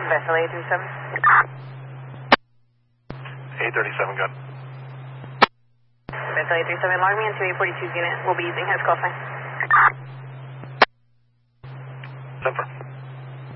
Vessel 837. 837, good. Vessel 837, log me into 842's unit. We'll be using his call sign. Zipper.